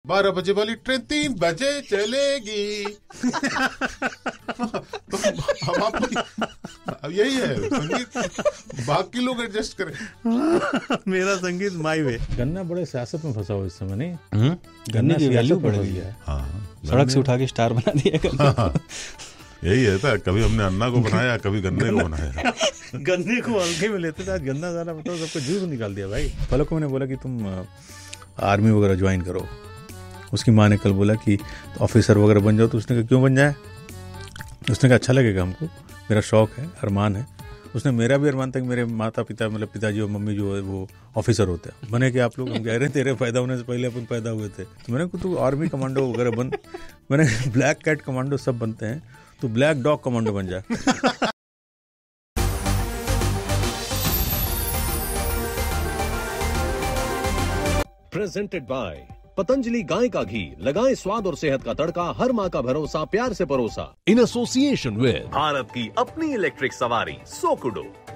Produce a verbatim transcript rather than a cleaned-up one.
बारह बजे वाली ट्रेन तीन बजे चलेगी। तो हम आप अब यही है संगीत, बाकी लोग एडजस्ट करें। मेरा संगीत माई वे। गन्ना बड़े सियासत में फंसा हुआ इस समय, नहीं? गन्ने की वैल्यू बढ़ गई है। हाँ, सड़क से उठा के स्टार बना दिया। हाँ, यही है था, कभी हमने अन्ना को बनाया, कभी गन्ने को बनाया। गन्ने को हल्के में लेते थे, आज गन्ना ज़्यादा बताओ, सबको जूस निकाल दिया भाई। फलक को मैंने बोला कि तुम आर्मी वगैरह ज्वाइन करो। उसकी माँ ने कल बोला कि ऑफिसर वगैरह बन जाओ, तो उसने कहा क्यों बन जाए? उसने कहा अच्छा लगेगा हमको, मेरा शौक है, अरमान है। उसने मेरा भी अरमान था कि मेरे माता पिता मतलब पिताजी और मम्मी जो है वो ऑफिसर होते हैं। बने कि आप लोग? हम कह रहे हैं तेरे पैदा होने से पहले अपन पैदा हुए थे। तो मैंने कहा तू आर्मी कमांडो वगैरह बन। मैंने ब्लैक कैट कमांडो सब बनते हैं, तो ब्लैक डॉग कमांडो बन जाए। प्रेजेंटेड बाय पतंजलि गाय का घी, लगाएं स्वाद और सेहत का तड़का, हर माँ का भरोसा, प्यार से परोसा। इन एसोसिएशन विद भारत की अपनी इलेक्ट्रिक सवारी सोकुडो।